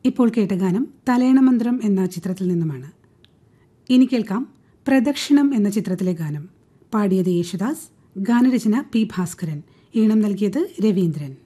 ഇപ്പോൾ കേട്ട ഗാനം തലയണമന്ത്രം എന്ന ചിത്രത്തിൽ നിന്നുമാണ്. ഇനി കേൾക്കാം പ്രദക്ഷിണം എന്ന ചിത്രത്തിലെ ഗാനം. പാടിയത് യേശുദാസ്, ഗാനരചന പി ഭാസ്കരൻ, ഈണം നൽകിയത് രവീന്ദ്രൻ.